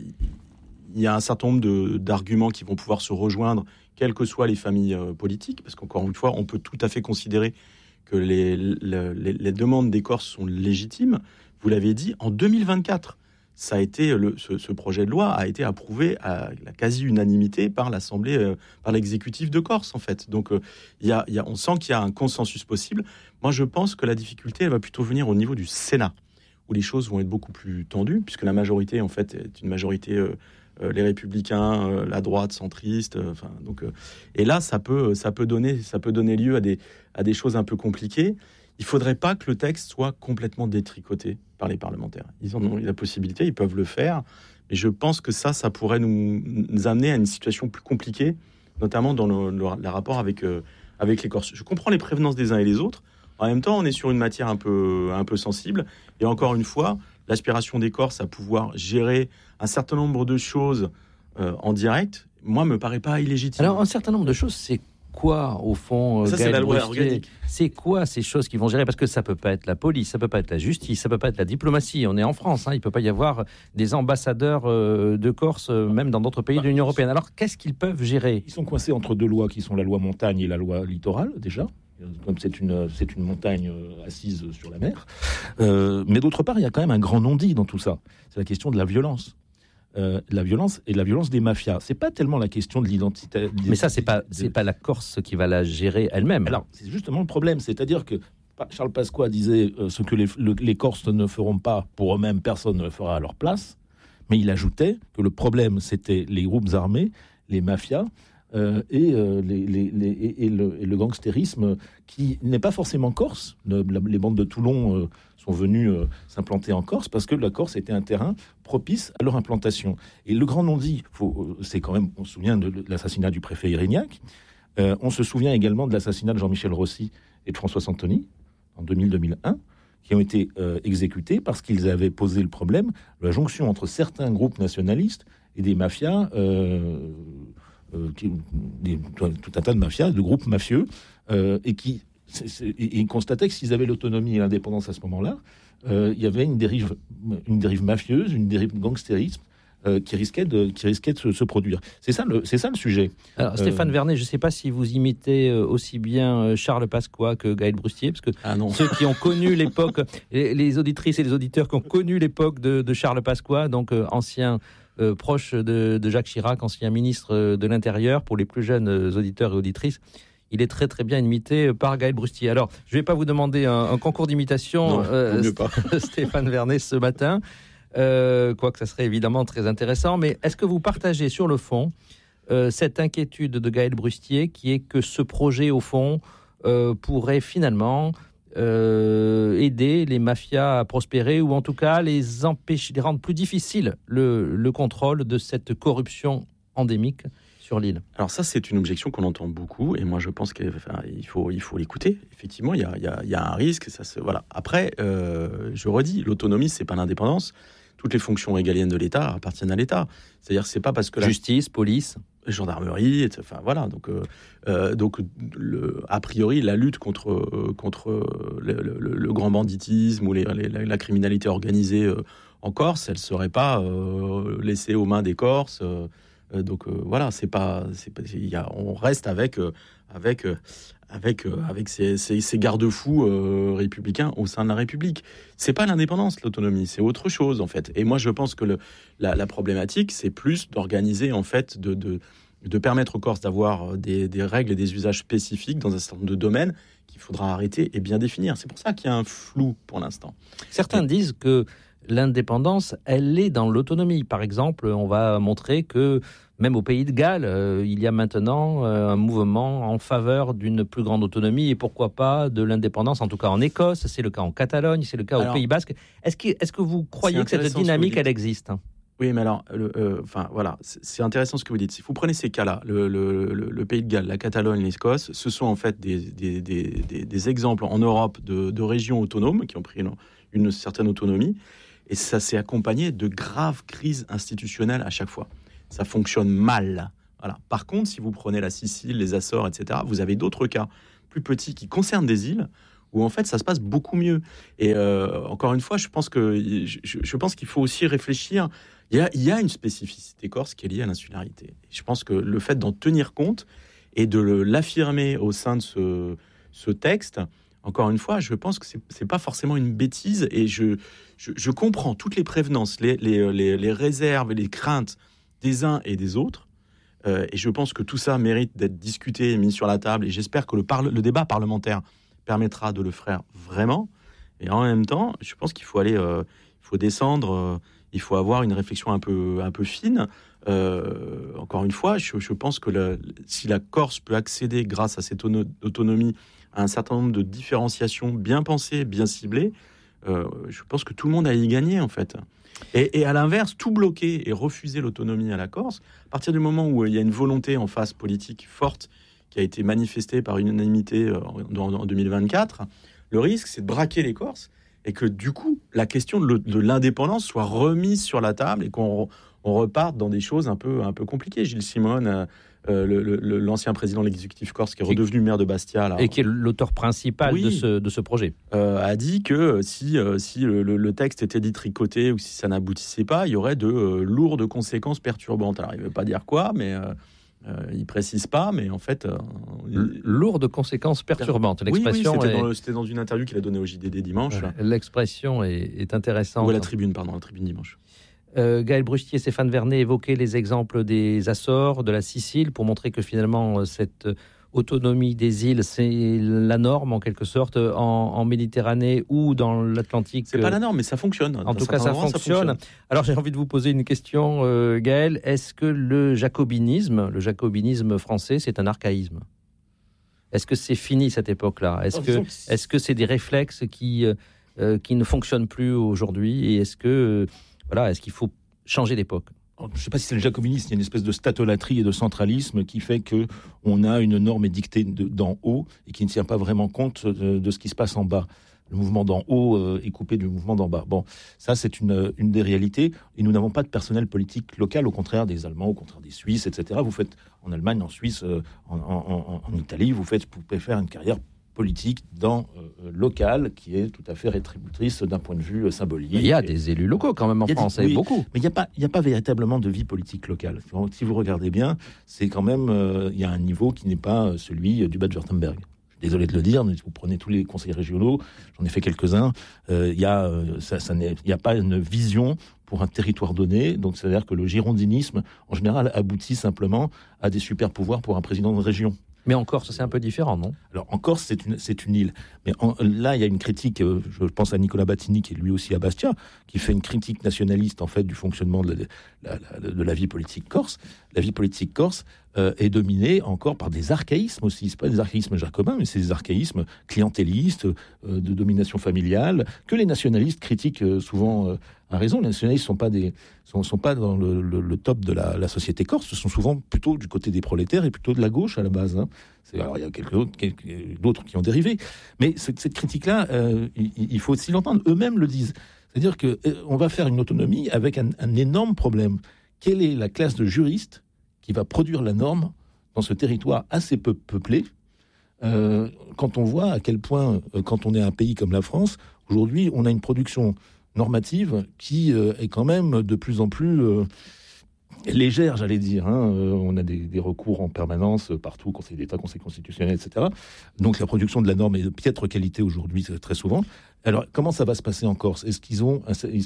un certain nombre d'arguments qui vont pouvoir se rejoindre, quelles que soient les familles politiques, parce qu'encore une fois, on peut tout à fait considérer que les demandes des Corses sont légitimes. Vous l'avez dit, en 2024, ça a été ce projet de loi a été approuvé à la quasi-unanimité par l'Assemblée, par l'exécutif de Corse, en fait. Donc, on sent qu'il y a un consensus possible. Moi, je pense que la difficulté, elle va plutôt venir au niveau du Sénat, où les choses vont être beaucoup plus tendues, puisque la majorité, en fait, est une majorité, les Républicains, la droite centriste. Et là, ça peut donner lieu à des choses un peu compliquées. Il ne faudrait pas que le texte soit complètement détricoté par les parlementaires. Ils en ont la possibilité, ils peuvent le faire. Mais je pense que ça pourrait nous amener à une situation plus compliquée, notamment dans le rapport avec les Corses. Je comprends les prévenances des uns et des autres. En même temps, on est sur une matière un peu sensible. Et encore une fois, l'aspiration des Corses à pouvoir gérer un certain nombre de choses en direct, moi, me paraît pas illégitime. Alors, un certain nombre de choses, c'est quoi, au fond, ça, c'est la loi organique. C'est quoi ces choses qui vont gérer? Parce que ça peut pas être la police, ça peut pas être la justice, ça peut pas être la diplomatie. On est en France, il peut pas y avoir des ambassadeurs de Corse, même dans d'autres pays de l'Union européenne. Alors, qu'est-ce qu'ils peuvent gérer? Ils sont coincés entre deux lois qui sont la loi montagne et la loi littorale, déjà. Comme c'est une montagne assise sur la mer. Mais d'autre part, il y a quand même un grand non-dit dans tout ça. C'est la question de la violence. la violence et la violence des mafias. C'est pas tellement la question de l'identité. Mais ça, c'est pas la Corse qui va la gérer elle-même. Alors, c'est justement le problème, c'est-à-dire que Charles Pasqua disait ce que les Corses ne feront pas pour eux-mêmes, personne ne le fera à leur place. Mais il ajoutait que le problème, c'était les groupes armés, les mafias et le gangstérisme qui n'est pas forcément corse. Les bandes de Toulon sont venues s'implanter en Corse parce que la Corse était un terrain propice à leur implantation. Et le grand non-dit, c'est quand même, on se souvient de l'assassinat du préfet Irignac, on se souvient également de l'assassinat de Jean-Michel Rossi et de François Santoni en 2000-2001, qui ont été exécutés parce qu'ils avaient posé le problème de la jonction entre certains groupes nationalistes et des mafias, tout un tas de mafias, de groupes mafieux, et ils constataient que s'ils avaient l'autonomie et l'indépendance à ce moment-là, il y avait une dérive mafieuse, une dérive gangstérisme, qui risquait de se produire. C'est ça le sujet. Alors, Stéphane Vernet, je ne sais pas si vous imitez aussi bien Charles Pasqua que Gaël Brustier, parce que ceux qui ont connu l'époque, les auditrices et les auditeurs qui ont connu l'époque de Charles Pasqua, donc ancien proche de Jacques Chirac, ancien ministre de l'Intérieur, pour les plus jeunes auditeurs et auditrices, il est très très bien imité par Gaël Brustier. Alors, je ne vais pas vous demander un concours d'imitation, Stéphane Vernet, ce matin. Quoique ça serait évidemment très intéressant, mais est-ce que vous partagez sur le fond cette inquiétude de Gaël Brustier qui est que ce projet au fond pourrait finalement aider les mafias à prospérer ou en tout cas les empêcher, les rendre plus difficile le contrôle de cette corruption endémique sur l'île? Alors ça, c'est une objection qu'on entend beaucoup, et moi je pense qu'il faut l'écouter. Effectivement, il y a un risque. Voilà. Après, je redis, l'autonomie, c'est pas l'indépendance. Toutes les fonctions régaliennes de l'État appartiennent à l'État. C'est-à-dire, c'est pas parce que justice, police, gendarmerie, voilà. Donc, a priori, la lutte contre le grand banditisme ou la criminalité organisée en Corse, elle serait pas laissée aux mains des Corses. Voilà, on reste avec ces garde-fous républicains au sein de la République. C'est pas l'indépendance, l'autonomie, c'est autre chose en fait. Et moi, je pense que la problématique, c'est plus d'organiser en fait, de permettre aux Corses d'avoir des règles et des usages spécifiques dans un certain nombre de domaines qu'il faudra arrêter et bien définir. C'est pour ça qu'il y a un flou pour l'instant. Certains disent que l'indépendance, elle est dans l'autonomie. Par exemple, on va montrer que même au Pays de Galles, il y a maintenant un mouvement en faveur d'une plus grande autonomie et pourquoi pas de l'indépendance, en tout cas en Écosse, c'est le cas en Catalogne, c'est le cas au Pays Basque. Est-ce que vous croyez que cette dynamique, elle existe ? Oui, mais alors, voilà, c'est intéressant ce que vous dites. Si vous prenez ces cas-là, le Pays de Galles, la Catalogne, l'Écosse, ce sont en fait des exemples en Europe de régions autonomes qui ont pris une certaine autonomie. Et ça s'est accompagné de graves crises institutionnelles à chaque fois. Ça fonctionne mal. Voilà. Par contre, si vous prenez la Sicile, les Açores, etc., vous avez d'autres cas plus petits qui concernent des îles où en fait ça se passe beaucoup mieux. Et encore une fois, je pense qu'il faut aussi réfléchir. Il y a une spécificité corse qui est liée à l'insularité. Et je pense que le fait d'en tenir compte et de l'affirmer au sein de ce texte, encore une fois, je pense que c'est pas forcément une bêtise, et je comprends toutes les prévenances, les réserves et les craintes des uns et des autres, et je pense que tout ça mérite d'être discuté et mis sur la table, et j'espère que le débat parlementaire permettra de le faire vraiment. Et en même temps, je pense qu'il faut il faut descendre, il faut avoir une réflexion un peu fine. Encore une fois, je pense que si la Corse peut accéder grâce à cette autonomie à un certain nombre de différenciations bien pensées, bien ciblées, je pense que tout le monde a y gagné en fait. Et à l'inverse, tout bloquer et refuser l'autonomie à la Corse, à partir du moment où il y a une volonté en face politique forte qui a été manifestée par une unanimité en 2024, le risque c'est de braquer les Corses et que du coup la question de l'indépendance soit remise sur la table et qu'on reparte dans des choses un peu compliquées. Gilles Simone, l'ancien président de l'exécutif corse qui est redevenu maire de Bastia là, et qui est l'auteur principal de ce projet, a dit que si le texte était détricoté ou si ça n'aboutissait pas, il y aurait de lourdes conséquences perturbantes. Alors il ne veut pas dire quoi, mais il précise pas, mais en fait lourdes conséquences perturbantes. L'expression c'était dans une interview qu'il a donnée au JDD dimanche. L'expression est intéressante. Ou à la Tribune dimanche. Gaël Bruchtier et Stéphane Vernet évoquaient les exemples des Açores, de la Sicile, pour montrer que finalement cette autonomie des îles, c'est la norme en quelque sorte en Méditerranée ou dans l'Atlantique. C'est pas la norme, mais ça fonctionne. En tout cas, ça fonctionne. Alors j'ai envie de vous poser une question, Gaël. Est-ce que le jacobinisme français, c'est un archaïsme ? Est-ce que c'est fini cette époque-là ? Est-ce que c'est des réflexes qui ne fonctionnent plus aujourd'hui ? Et est-ce qu'il faut changer d'époque ? Je ne sais pas si c'est le jacobinisme, il y a une espèce de statolatrie et de centralisme qui fait qu'on a une norme édictée d'en haut et qui ne tient pas vraiment compte de ce qui se passe en bas. Le mouvement d'en haut est coupé du mouvement d'en bas. Bon, ça c'est une des réalités. Et nous n'avons pas de personnel politique local, au contraire des Allemands, au contraire des Suisses, etc. Vous faites en Allemagne, en Suisse, en Italie, vous pouvez faire une carrière politique locale qui est tout à fait rétributrice d'un point de vue symbolique. Il y a des élus locaux quand même en France, oui, beaucoup. Mais il n'y a pas véritablement de vie politique locale. Si vous regardez bien, c'est quand même il y a un niveau qui n'est pas celui du Bade-Wurtemberg. Je suis désolé de le dire, mais vous prenez tous les conseils régionaux, j'en ai fait quelques-uns, il n'y a pas une vision pour un territoire donné, donc c'est-à-dire que le girondinisme, en général, aboutit simplement à des super pouvoirs pour un président de région. Mais en Corse, c'est un peu différent, non ? Alors, en Corse, c'est une île. Mais là, il y a une critique, je pense à Nicolas Battini, qui est lui aussi à Bastia, qui fait une critique nationaliste, en fait, du fonctionnement de la vie politique corse. La vie politique corse est dominée encore par des archaïsmes aussi. C'est pas des archaïsmes jacobins, mais c'est des archaïsmes clientélistes, de domination familiale, que les nationalistes critiquent souvent à raison. Les nationalistes sont pas dans le top de la société corse. Ce sont souvent plutôt du côté des prolétaires et plutôt de la gauche à la base. Hein. Alors, il y a quelques d'autres qui ont dérivé. Mais cette critique-là, il faut aussi l'entendre. Eux-mêmes le disent. C'est-à-dire qu'on va faire une autonomie avec un énorme problème. Quelle est la classe de juristes qui va produire la norme dans ce territoire assez peu peuplé, quand on voit à quel point, quand on est un pays comme la France, aujourd'hui, on a une production normative qui est quand même de plus en plus légère, j'allais dire. Hein. On a des recours en permanence partout, Conseil d'État, Conseil constitutionnel, etc. Donc la production de la norme est de piètre qualité aujourd'hui, très souvent. Alors, comment ça va se passer en Corse ? Est-ce qu'ils ont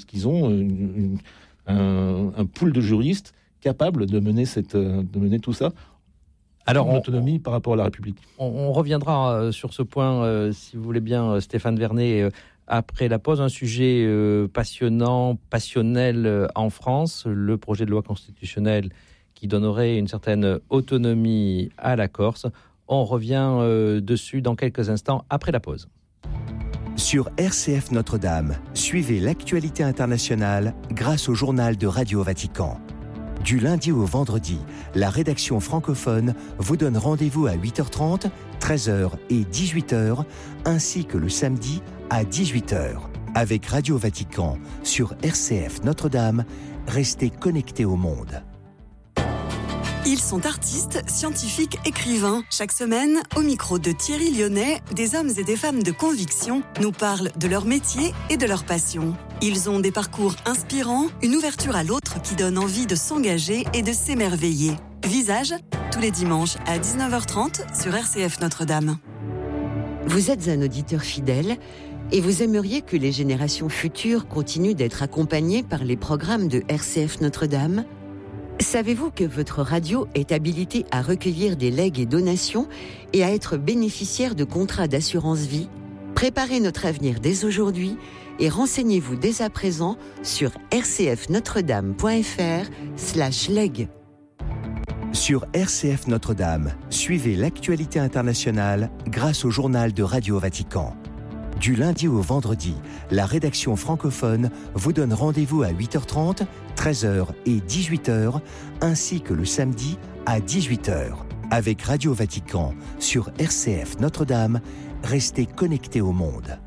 un pool de juristes capables de mener tout ça ? Alors, l'autonomie par rapport à la République. On reviendra sur ce point, si vous voulez bien, Stéphane Vernet, après la pause. Un sujet passionnant, passionnel en France, le projet de loi constitutionnelle qui donnerait une certaine autonomie à la Corse. On revient dessus dans quelques instants après la pause. Sur RCF Notre-Dame, suivez l'actualité internationale grâce au journal de Radio Vatican. Du lundi au vendredi, la rédaction francophone vous donne rendez-vous à 8h30, 13h et 18h, ainsi que le samedi à 18h. Avec Radio Vatican sur RCF Notre-Dame, restez connectés au monde. Ils sont artistes, scientifiques, écrivains. Chaque semaine, au micro de Thierry Lyonnais, des hommes et des femmes de conviction nous parlent de leur métier et de leur passion. Ils ont des parcours inspirants, une ouverture à l'autre qui donne envie de s'engager et de s'émerveiller. Visage, tous les dimanches à 19h30 sur RCF Notre-Dame. Vous êtes un auditeur fidèle et vous aimeriez que les générations futures continuent d'être accompagnées par les programmes de RCF Notre-Dame ? Savez-vous que votre radio est habilitée à recueillir des legs et donations et à être bénéficiaire de contrats d'assurance vie ? Préparez notre avenir dès aujourd'hui et renseignez-vous dès à présent sur rcfnotredame.fr/leg. Sur RCF Notre-Dame, suivez l'actualité internationale grâce au journal de Radio Vatican. Du lundi au vendredi, la rédaction francophone vous donne rendez-vous à 8h30, 13h et 18h, ainsi que le samedi à 18h. Avec Radio Vatican sur RCF Notre-Dame, restez connectés au monde.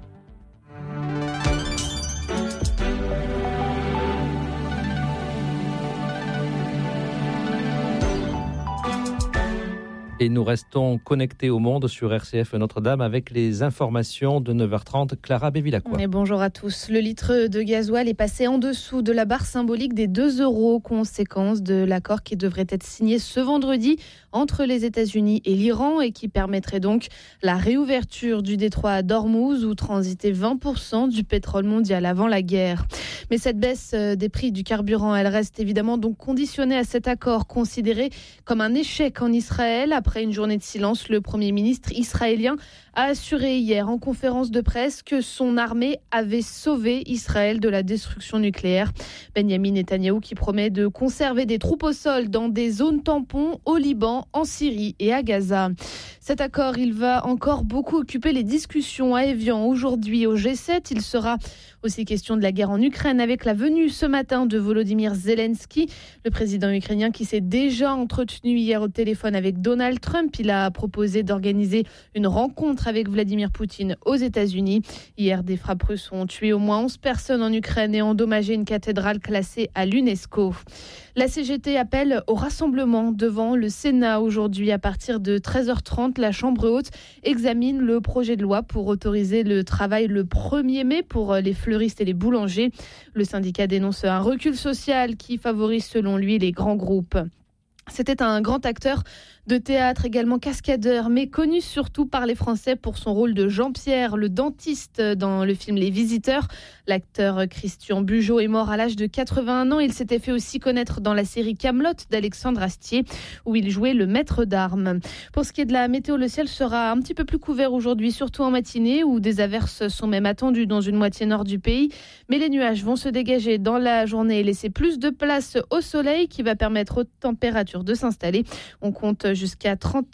Et nous restons connectés au monde sur RCF Notre-Dame avec les informations de 9h30. Clara Bévilacqua. Et bonjour à tous. Le litre de gasoil est passé en dessous de la barre symbolique des 2 €, conséquence de l'accord qui devrait être signé ce vendredi entre les États-Unis et l'Iran et qui permettrait donc la réouverture du détroit d'Ormuz où transitait 20% du pétrole mondial avant la guerre. Mais cette baisse des prix du carburant, elle reste évidemment donc conditionnée à cet accord considéré comme un échec en Israël. Après une journée de silence, le Premier ministre israélien a assuré hier en conférence de presse que son armée avait sauvé Israël de la destruction nucléaire. Benyamin Netanyahou qui promet de conserver des troupes au sol dans des zones tampons au Liban, en Syrie et à Gaza. Cet accord, il va encore beaucoup occuper les discussions à Évian aujourd'hui au G7. Il sera aussi question de la guerre en Ukraine avec la venue ce matin de Volodymyr Zelensky, le président ukrainien qui s'est déjà entretenu hier au téléphone avec Donald Trump. Il a proposé d'organiser une rencontre avec Vladimir Poutine aux États-Unis. Hier, des frappes russes ont tué au moins 11 personnes en Ukraine et endommagé une cathédrale classée à l'UNESCO. La CGT appelle au rassemblement devant le Sénat aujourd'hui à partir de 13h30. La Chambre haute examine le projet de loi pour autoriser le travail le 1er mai pour les fleuristes et les boulangers. Le syndicat dénonce un recul social qui favorise selon lui les grands groupes. C'était un grand acteur de théâtre, également cascadeur, mais connu surtout par les Français pour son rôle de Jean-Pierre, le dentiste dans le film Les Visiteurs. L'acteur Christian Bugeaud est mort à l'âge de 81 ans. Il s'était fait aussi connaître dans la série Kaamelott d'Alexandre Astier, où il jouait le maître d'armes. Pour ce qui est de la météo, le ciel sera un petit peu plus couvert aujourd'hui, surtout en matinée, où des averses sont même attendues dans une moitié nord du pays. Mais les nuages vont se dégager dans la journée et laisser plus de place au soleil, qui va permettre aux températures de s'installer. On compte jusqu'à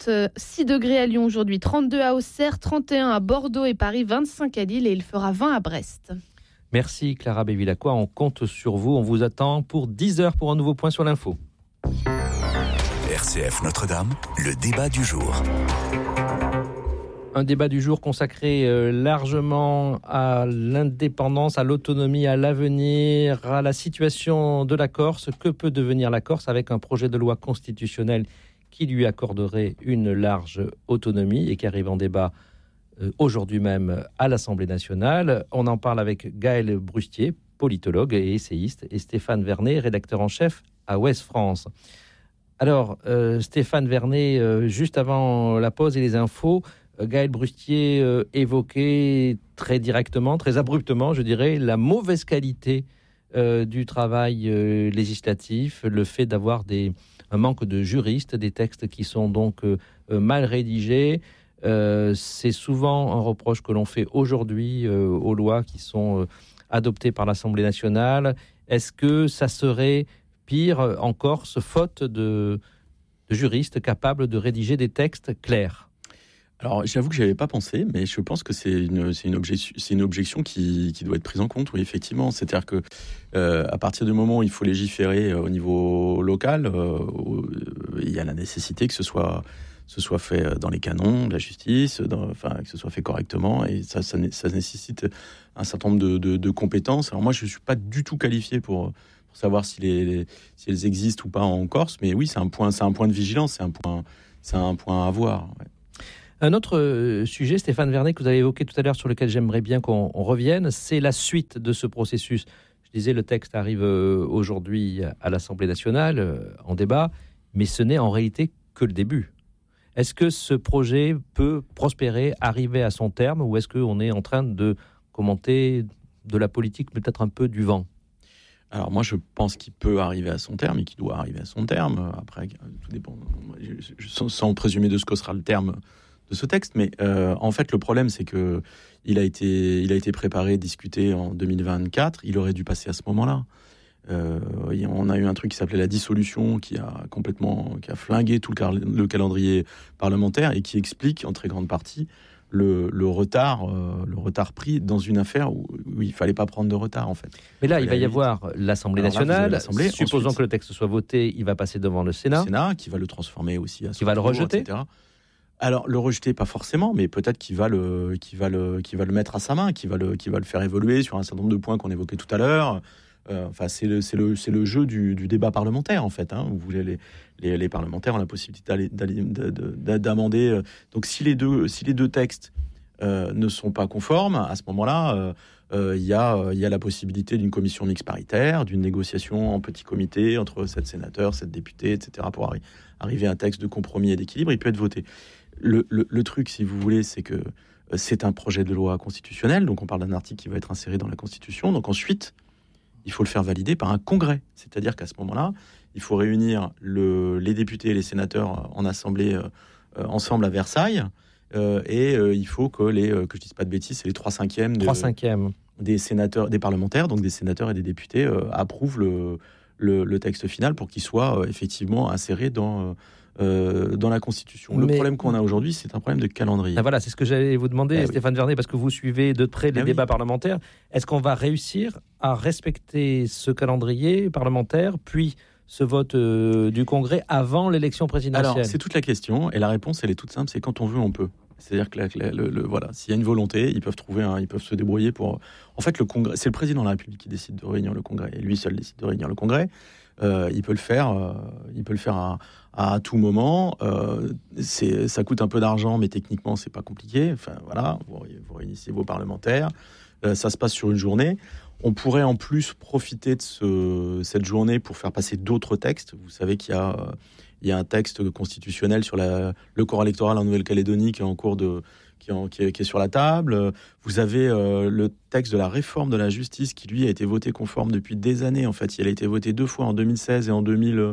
36 degrés à Lyon aujourd'hui, 32 à Auxerre, 31 à Bordeaux et Paris, 25 à Lille et il fera 20 à Brest. Merci Clara Bévilacqua, on compte sur vous. On vous attend pour 10h pour un nouveau point sur l'info. RCF Notre-Dame, le débat du jour. Un débat du jour consacré largement à l'indépendance, à l'autonomie, à l'avenir, à la situation de la Corse. Que peut devenir la Corse avec un projet de loi constitutionnel qui lui accorderait une large autonomie et qui arrive en débat aujourd'hui même à l'Assemblée nationale. On en parle avec Gaël Brustier, politologue et essayiste, et Stéphane Vernet, rédacteur en chef à Ouest France. Alors, Stéphane Vernet, juste avant la pause et les infos, Gaël Brustier évoquait très directement, très abruptement, je dirais, la mauvaise qualité du travail législatif, le fait d'avoir un manque de juristes, des textes qui sont donc mal rédigés. C'est souvent un reproche que l'on fait aujourd'hui aux lois qui sont adoptées par l'Assemblée nationale. Est-ce que ça serait pire en Corse, faute de juristes capables de rédiger des textes clairs ? Alors, j'avoue que je n'y avais pas pensé, mais je pense que c'est une objection qui doit être prise en compte, oui, effectivement. C'est-à-dire que à partir du moment où il faut légiférer au niveau local, il y a la nécessité que ce soit fait dans les canons de la justice, que ce soit fait correctement, et ça nécessite un certain nombre de compétences. Alors moi, je ne suis pas du tout qualifié pour savoir si elles existent ou pas en Corse, mais oui, c'est un point de vigilance, c'est un point à voir. Ouais. Un autre sujet, Stéphane Vernet, que vous avez évoqué tout à l'heure, sur lequel j'aimerais bien qu'on revienne, c'est la suite de ce processus. Je disais, le texte arrive aujourd'hui à l'Assemblée nationale, en débat, mais ce n'est en réalité que le début. Est-ce que ce projet peut prospérer, arriver à son terme, ou est-ce qu'on est en train de commenter de la politique, peut-être un peu du vent ? Alors moi, je pense qu'il peut arriver à son terme et qu'il doit arriver à son terme. Après, tout dépend, sans présumer de ce que sera le terme de ce texte, mais en fait le problème c'est que il a été préparé, discuté en 2024, il aurait dû passer à ce moment-là. On a eu un truc qui s'appelait la dissolution qui a flingué tout le calendrier parlementaire et qui explique en très grande partie le retard pris dans une affaire où il fallait pas prendre de retard en fait. Mais là, il va y avoir l'Assemblée nationale. Supposons que le texte soit voté, il va passer devant le Sénat. Le Sénat qui va le transformer aussi, qui va le rejeter. Etc. Alors le rejeter pas forcément, mais peut-être qu'il va le mettre à sa main, qui va le faire évoluer sur un certain nombre de points qu'on évoquait tout à l'heure. c'est le jeu du débat parlementaire, en fait. Vous voulez les parlementaires ont la possibilité d'amender. Donc, si les deux textes ne sont pas conformes, à ce moment-là, il y a la possibilité d'une commission mixte paritaire, d'une négociation en petit comité entre 7 sénateurs, 7 députés, etc., pour arriver à un texte de compromis et d'équilibre. Il peut être voté. Le truc, si vous voulez, c'est que c'est un projet de loi constitutionnel, donc on parle d'un article qui va être inséré dans la Constitution. Donc ensuite, il faut le faire valider par un congrès. C'est-à-dire qu'à ce moment-là, il faut réunir les députés et les sénateurs en assemblée ensemble à Versailles. Il faut que je dise pas de bêtises, c'est les 3/5 des sénateurs, des parlementaires, donc des sénateurs et des députés, approuvent le texte final pour qu'il soit effectivement inséré dans la Constitution. Le problème qu'on a aujourd'hui, c'est un problème de calendrier. Voilà, c'est ce que j'allais vous demander, Stéphane Vernet, parce que vous suivez de près les débats parlementaires. Est-ce qu'on va réussir à respecter ce calendrier parlementaire, puis ce vote du Congrès avant l'élection présidentielle? Alors, c'est toute la question, et la réponse, elle est toute simple, c'est quand on veut, on peut. C'est-à-dire que voilà, s'il y a une volonté, ils peuvent se débrouiller pour. En fait, le Congrès, c'est le président de la République qui décide de réunir le Congrès, et lui seul décide de réunir le Congrès. Il peut le faire. À tout moment. Ça coûte un peu d'argent, mais techniquement, c'est pas compliqué. Enfin, voilà, vous réunissez vos parlementaires. Ça se passe sur une journée. On pourrait en plus profiter de cette journée pour faire passer d'autres textes. Vous savez qu'il y a un texte constitutionnel sur le corps électoral en Nouvelle-Calédonie qui est en cours qui est sur la table. Vous avez le texte de la réforme de la justice qui, lui, a été voté conforme depuis des années. En fait, il a été voté 2 fois, en 2016 et en 2000...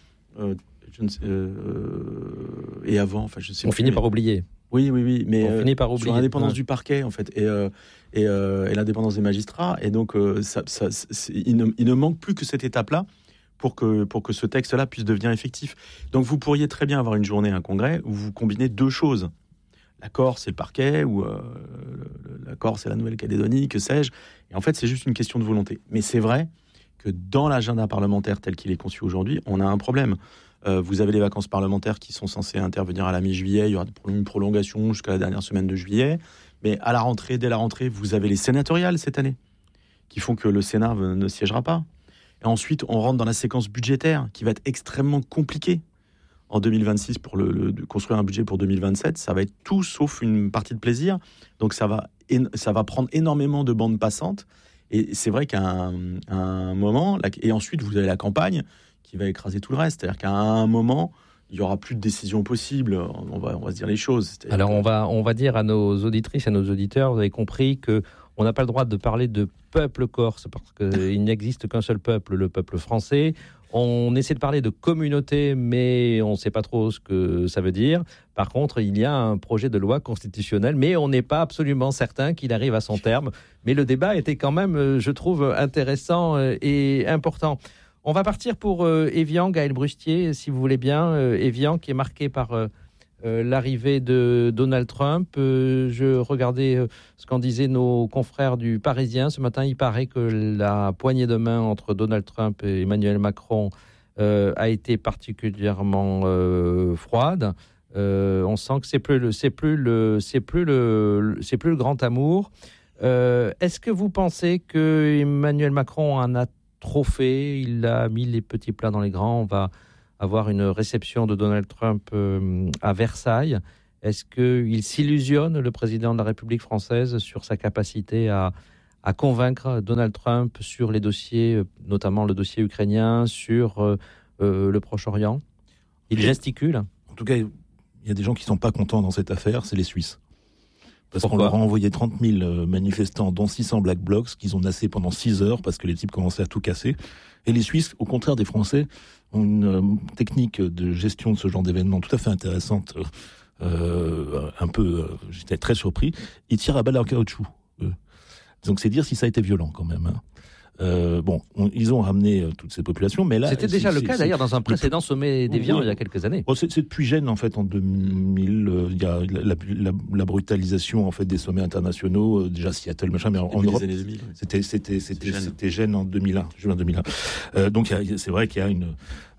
et avant, enfin, je sais. On finit par oublier. Oui, mais on finit par oublier. Sur l'indépendance du parquet, en fait, et l'indépendance des magistrats, et donc il ne manque plus que cette étape-là pour que ce texte-là puisse devenir effectif. Donc, vous pourriez très bien avoir une journée, un congrès, où vous combinez 2 choses. La Corse, c'est le parquet, ou la Corse, c'est la Nouvelle-Calédonie, que sais-je. Et en fait, c'est juste une question de volonté. Mais c'est vrai que dans l'agenda parlementaire tel qu'il est conçu aujourd'hui, on a un problème. Vous avez les vacances parlementaires qui sont censées intervenir à la mi-juillet. Il y aura une prolongation jusqu'à la dernière semaine de juillet. Mais dès la rentrée, vous avez les sénatoriales cette année, qui font que le Sénat ne siégera pas. Et ensuite, on rentre dans la séquence budgétaire, qui va être extrêmement compliquée en 2026 pour de construire un budget pour 2027. Ça va être tout sauf une partie de plaisir. Donc ça va prendre énormément de bandes passantes. Et c'est vrai qu'à un moment, et ensuite vous avez la campagne qui va écraser tout le reste. C'est-à-dire qu'à un moment, il n'y aura plus de décision possible. On va se dire les choses. Alors on va dire à nos auditrices, à nos auditeurs, vous avez compris que on n'a pas le droit de parler de peuple corse parce qu'il n'existe qu'un seul peuple, le peuple français. On essaie de parler de communauté, mais on ne sait pas trop ce que ça veut dire. Par contre, il y a un projet de loi constitutionnelle, mais on n'est pas absolument certain qu'il arrive à son terme. Mais le débat était quand même, je trouve, intéressant et important. On va partir pour Évian, Gaël Brustier, si vous voulez bien. Évian, qui est marqué par l'arrivée de Donald Trump. Je regardais ce qu'en disaient nos confrères du Parisien. Ce matin, il paraît que la poignée de main entre Donald Trump et Emmanuel Macron a été particulièrement froide. On sent que c'est plus le grand amour. Est-ce que vous pensez que Emmanuel Macron en a trop fait? Il a mis les petits plats dans les grands. On va avoir une réception de Donald Trump à Versailles. Est-ce qu'il s'illusionne, le président de la République française, sur sa capacité à convaincre Donald Trump sur les dossiers, notamment le dossier ukrainien, sur le Proche-Orient? Il gesticule. En tout cas, il y a des gens qui ne sont pas contents dans cette affaire, c'est les Suisses. Parce qu'on leur a envoyé 30 000 manifestants, dont 600 Black Blocs, qu'ils ont nassés pendant 6 heures parce que les types commençaient à tout casser. Et les Suisses, au contraire des Français, ont une technique de gestion de ce genre d'événement tout à fait intéressante. J'étais très surpris. Ils tirent à balles en caoutchouc. Donc c'est dire si ça a été violent quand même. Ils ont ramené toutes ces populations, mais là... C'était déjà le cas d'ailleurs dans un précédent sommet d'Évian il y a quelques années. C'est depuis Gênes en fait en 2000, il y a la brutalisation en fait des sommets internationaux, déjà Seattle machin, mais en Europe c'était Gênes en 2001, juin 2001. Donc c'est vrai qu'il y a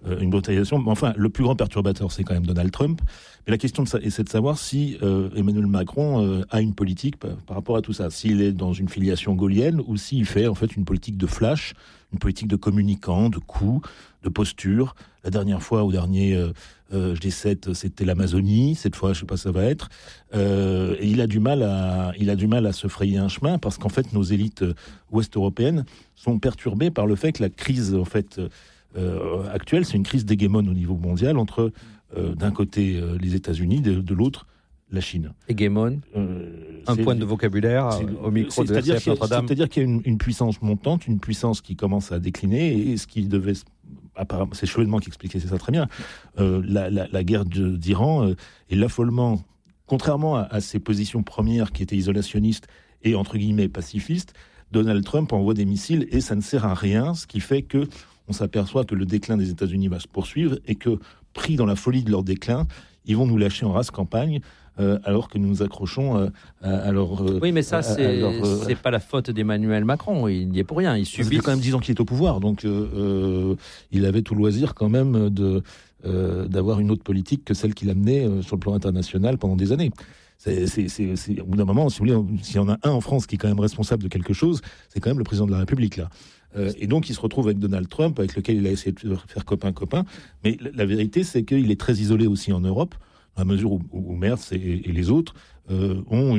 une brutalisation. Mais enfin, le plus grand perturbateur, c'est quand même Donald Trump. Mais la question, c'est de savoir si Emmanuel Macron a une politique par rapport à tout ça. S'il est dans une filiation gaullienne ou s'il fait en fait une politique de flash, une politique de communicant, de coups, de posture. La dernière fois, au dernier G7, c'était l'Amazonie. Cette fois, je ne sais pas ça va être. Et il a du mal à se frayer un chemin parce qu'en fait, nos élites ouest-européennes sont perturbées par le fait que la crise en fait actuelle, c'est une crise d'hégémone au niveau mondial entre d'un côté les États-Unis, de l'autre la Chine. Hégémone, un point de vocabulaire au micro de RCF Notre-Dame. C'est-à-dire qu'il y a une puissance montante, une puissance qui commence à décliner, et ce qui devait... Apparemment, c'est Chevènement qui expliquait ça très bien. La guerre d'Iran et l'affolement, contrairement à ses positions premières qui étaient isolationnistes et entre guillemets pacifistes, Donald Trump envoie des missiles et ça ne sert à rien, ce qui fait que on s'aperçoit que le déclin des États-Unis va se poursuivre et que, pris dans la folie de leur déclin, ils vont nous lâcher en race campagne. Alors que nous nous accrochons à leur... Oui, mais ça, c'est pas la faute d'Emmanuel Macron. Il n'y est pour rien. Il subit... Ça fait quand même 10 ans qu'il est au pouvoir, donc il avait tout loisir quand même d'avoir une autre politique que celle qu'il a menée sur le plan international pendant des années. C'est au bout d'un moment, si vous voulez, s'il y en a un en France qui est quand même responsable de quelque chose, c'est quand même le président de la République, là. Et donc, il se retrouve avec Donald Trump, avec lequel il a essayé de faire copain-copain. Mais la vérité, c'est qu'il est très isolé aussi en Europe, à mesure où Merz et les autres ont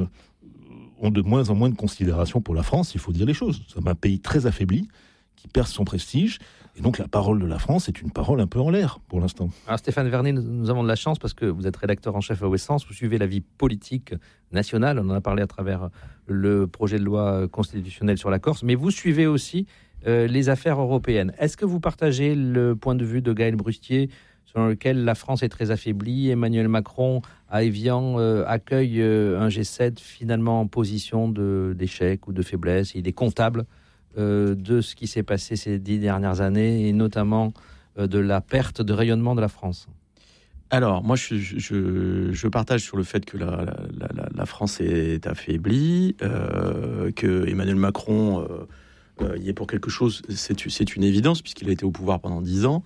de moins en moins de considération pour la France, il faut dire les choses. C'est un pays très affaibli, qui perd son prestige, et donc la parole de la France est une parole un peu en l'air, pour l'instant. Alors Stéphane Vernet, nous avons de la chance, parce que vous êtes rédacteur en chef à Ouest France, vous suivez la vie politique nationale, on en a parlé à travers le projet de loi constitutionnelle sur la Corse, mais vous suivez aussi les affaires européennes. Est-ce que vous partagez le point de vue de Gaël Brustier, selon lequel la France est très affaiblie? Emmanuel Macron, à Évian, accueille un G7 finalement en position d'échec ou de faiblesse. Il est comptable de ce qui s'est passé ces 10 dernières années, et notamment de la perte de rayonnement de la France. Alors, moi, je partage sur le fait que la France est affaiblie, que Emmanuel Macron y est pour quelque chose, c'est une évidence, puisqu'il a été au pouvoir pendant 10 ans.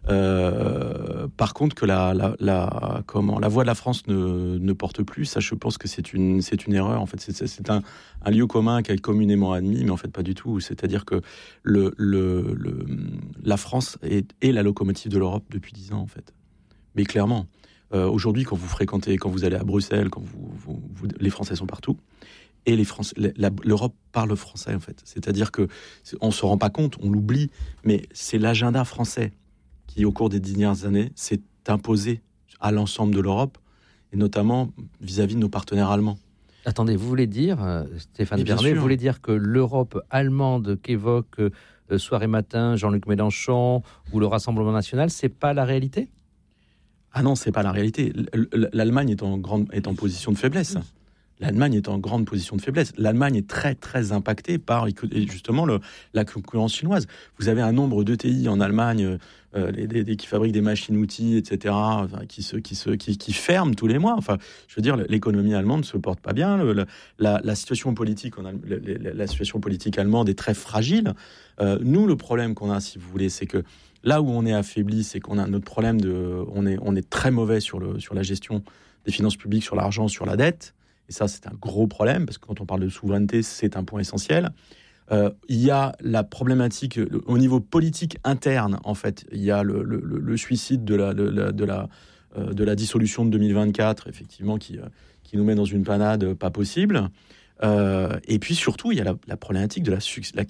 Par contre, que la voix de la France ne porte plus, ça, je pense que c'est une erreur. En fait, c'est un lieu commun qui est communément admis, mais en fait pas du tout. C'est-à-dire que la France est la locomotive de l'Europe depuis 10 ans, en fait. Mais clairement, aujourd'hui, quand vous allez à Bruxelles, les Français sont partout. Et l'Europe parle français, en fait. C'est-à-dire que on se rend pas compte, on l'oublie, mais c'est l'agenda français qui, au cours des 10 dernières années, s'est imposé à l'ensemble de l'Europe, et notamment vis-à-vis de nos partenaires allemands. Attendez, vous voulez dire, Stéphane Vernet, vous voulez dire que l'Europe allemande qu'évoque soir et matin Jean-Luc Mélenchon ou le Rassemblement national, c'est pas la réalité ? Ah non, c'est pas la réalité. L'Allemagne est en position de faiblesse. L'Allemagne est en grande position de faiblesse. L'Allemagne est très, très impactée par justement la concurrence chinoise. Vous avez un nombre d'ETI en Allemagne qui fabriquent des machines-outils, etc., qui ferment tous les mois. Enfin, je veux dire, l'économie allemande ne se porte pas bien. La situation politique la situation politique allemande est très fragile. Nous, le problème qu'on a, si vous voulez, c'est que là où on est affaibli, c'est qu'on a notre problème on est très mauvais sur la gestion des finances publiques, sur l'argent, sur la dette. Et ça, c'est un gros problème, parce que quand on parle de souveraineté, c'est un point essentiel. Il y a la problématique, au niveau politique interne, en fait, il y a le suicide de la dissolution de 2024, effectivement, qui nous met dans une panade pas possible. Et puis surtout, il y a la problématique de la